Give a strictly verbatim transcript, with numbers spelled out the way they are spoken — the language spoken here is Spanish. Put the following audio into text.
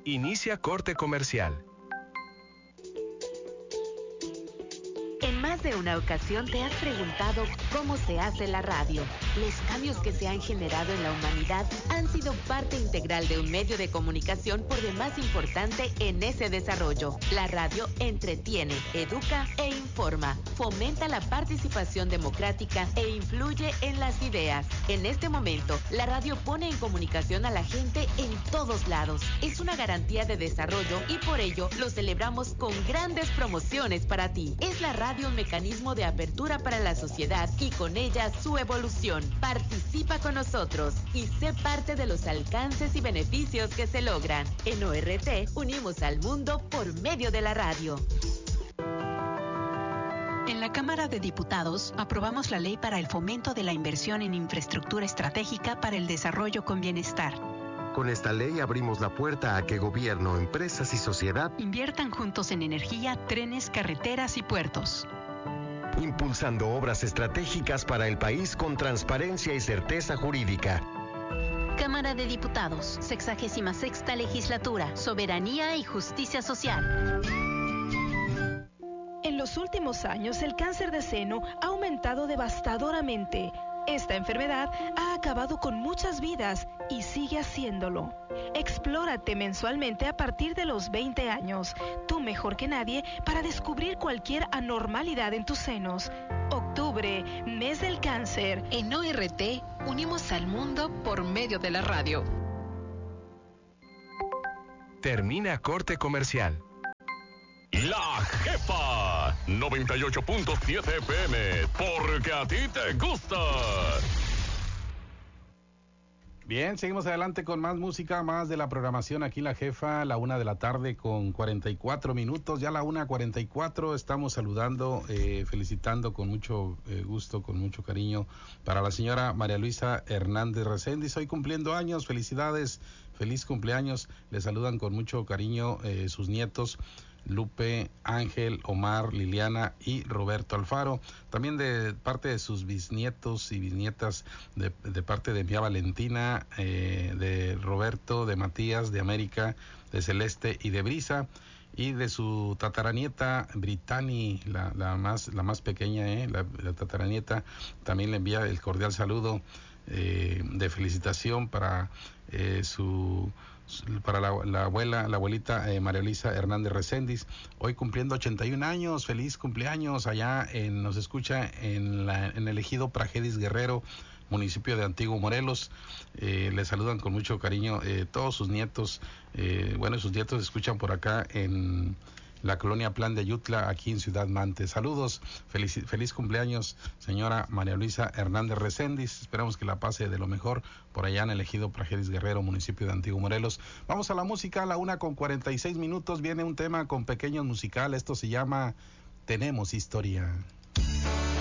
Inicia corte comercial. En más de una ocasión te has preguntado cómo se hace la radio. Los cambios que se han generado en la humanidad han sido parte integral de un medio de comunicación por demás importante en ese desarrollo. La radio entretiene, educa e informa, fomenta la participación democrática e influye en las ideas. En este momento, la radio pone en comunicación a la gente en todos lados. Es una garantía de desarrollo y por ello lo celebramos con grandes promociones para ti. Es la radio un mecanismo de apertura para la sociedad y con ella su evolución. Participa con nosotros y sé parte de los alcances y beneficios que se logran. En O R T unimos al mundo por medio de la radio. En la Cámara de Diputados aprobamos la ley para el fomento de la inversión en infraestructura estratégica para el desarrollo con bienestar. Con esta ley abrimos la puerta a que gobierno, empresas y sociedad inviertan juntos en energía, trenes, carreteras y puertos. Impulsando obras estratégicas para el país con transparencia y certeza jurídica. Cámara de Diputados, sexagésima sexta legislatura, soberanía y justicia social. En los últimos años, el cáncer de seno ha aumentado devastadoramente. Esta enfermedad ha acabado con muchas vidas y sigue haciéndolo. Explórate mensualmente a partir de los veinte años. Tú mejor que nadie para descubrir cualquier anormalidad en tus senos. Octubre, mes del cáncer. En O R T unimos al mundo por medio de la radio. Termina corte comercial. La Jefa noventa y ocho punto siete F M, porque a ti te gusta. Bien, seguimos adelante con más música, más de la programación aquí La Jefa, la una de la tarde con cuarenta y cuatro minutos, ya la una cuarenta y cuatro, estamos saludando, eh, felicitando con mucho eh, gusto, con mucho cariño para la señora María Luisa Hernández Reséndiz, hoy cumpliendo años, felicidades, feliz cumpleaños, le saludan con mucho cariño eh, sus nietos, Lupe, Ángel, Omar, Liliana y Roberto Alfaro, también de parte de sus bisnietos y bisnietas, de, de parte de Mía Valentina, eh, de Roberto, de Matías, de América, de Celeste y de Brisa, y de su tataranieta Britani, la, la más la más pequeña, eh, la, la tataranieta, también le envía el cordial saludo eh, de felicitación para eh, su para la, la abuela, la abuelita eh, María Luisa Hernández Reséndiz, hoy cumpliendo ochenta y un años, feliz cumpleaños, allá en, nos escucha en, la, en el ejido Praxedis Guerrero, municipio de Antiguo Morelos, eh, le saludan con mucho cariño eh, todos sus nietos, eh, bueno, sus nietos escuchan por acá en la colonia Plan de Ayutla, aquí en Ciudad Mante. Saludos, feliz, feliz cumpleaños, señora María Luisa Hernández Reséndiz. Esperamos que la pase de lo mejor por allá en el ejido Praxedis Guerrero, municipio de Antiguo Morelos. Vamos a la música, a la una con cuarenta y seis minutos. Viene un tema con pequeños musicales. Esto se llama Tenemos Historia.